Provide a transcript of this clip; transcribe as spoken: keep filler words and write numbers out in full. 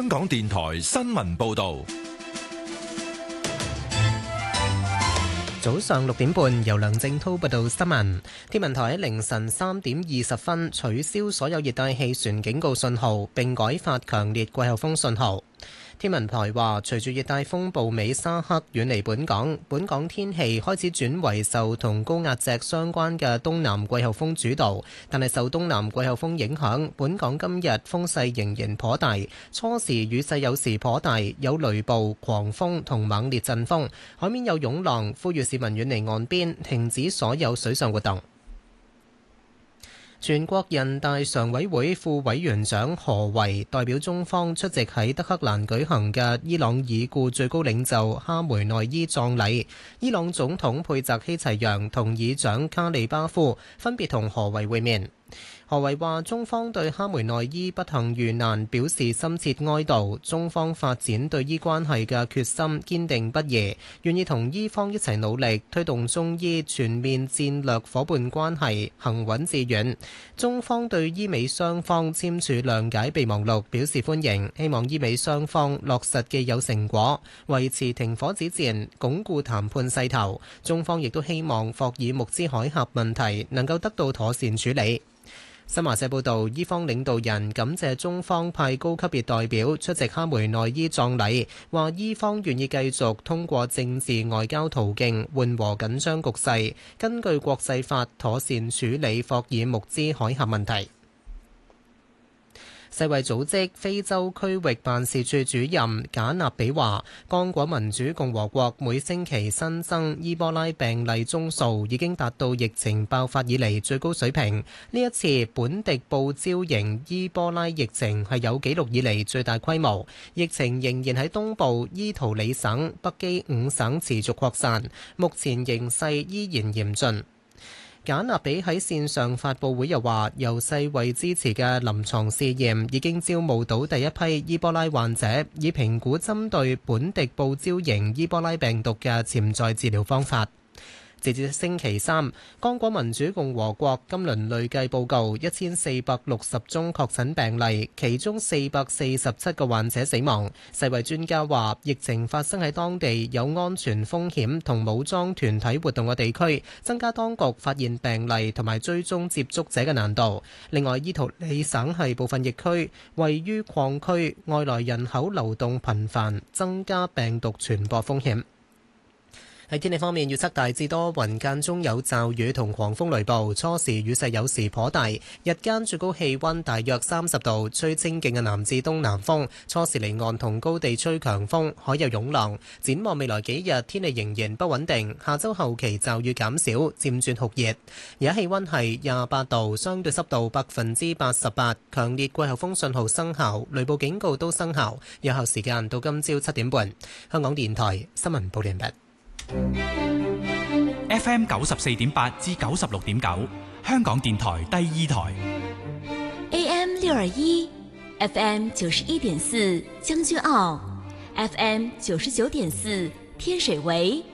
香港電台新聞報道。 早上六點半，由梁正滔報道新聞。天文台喺凌晨三點二十分取消所有熱帶氣旋警告信號，並改發強烈季候風信號。天文台話，隨住熱帶風暴美沙克遠離本港，本港天氣開始轉為受同高壓脊相關嘅東南季候風主導，但係受東南季候風影響，本港今日風勢仍然頗大，初時雨勢有時頗大，有雷暴、狂風同猛烈陣風，海面有湧浪，呼籲市民遠離岸邊，停止所有水上活動。全國人大常委會副委員長何為代表中方出席喺德黑蘭舉行嘅伊朗已故最高領袖哈梅內伊葬禮，伊朗總統佩澤希齊揚同議長卡利巴夫分別同何為會面。何為話，中方對哈梅內伊不幸遇難表示深切哀悼，中方發展對伊關係嘅決心堅定不移，願意同伊方一齊努力推動中伊全面戰略夥伴關係行穩致遠。中方對伊美雙方簽署諒解備忘錄表示歡迎，希望伊美雙方落實既有成果，維持停火止戰，鞏固談判勢頭。中方亦都希望霍爾木茲海峽問題能夠得到妥善處理。新華社報道，伊方領導人感謝中方派高級別代表出席哈梅內伊葬禮，話伊方願意繼續通過政治外交途徑緩和緊張局勢，根據國際法妥善處理霍爾木茲海峽問題。世衛組織非洲區域辦事處主任賈納比話，剛果民主共和國每星期新增伊波拉病例宗數已經達到疫情爆發以嚟最高水平。呢一次本地報招型伊波拉疫情係有紀錄以嚟最大規模，疫情仍然喺東部伊圖里省、北基五省持續擴散，目前形勢依然嚴峻。賈納比喺線上發佈會又話，由世衛支持嘅臨床試驗已經招募到第一批伊波拉患者，以評估針對本地報招型伊波拉病毒嘅潛在治療方法。截至星期三，剛果民主共和國今輪累計報告一千四百六十宗確診病例，其中四百四十七個患者死亡。世衛專家話，疫情發生喺當地有安全風險同武裝團體活動嘅地區，增加當局發現病例同埋追蹤接觸者嘅難度。另外，伊圖里省係部分疫區，位於礦區，外來人口流動頻繁，增加病毒傳播風險。喺天氣方面，預測大致多雲，間中有驟雨同狂風雷暴，初時雨勢有時頗大，日間最高氣溫大約三十度，吹清勁嘅南至東南風，初時離岸同高地吹強風，海有湧浪。展望未來幾日，天氣仍然不穩定，下周後期驟雨減少，漸轉酷熱。而家氣溫係廿八度，相對濕度百分之八十八，強烈季候風信號生效，雷暴警告都生效，有效時間到今朝七點半。香港電台新聞報道完畢。 F M 九十四點八至九十六點九，香港電台第二台。 A M 六二一，F M 九十一點四，將軍澳 ，F M 九十九點四，天水圍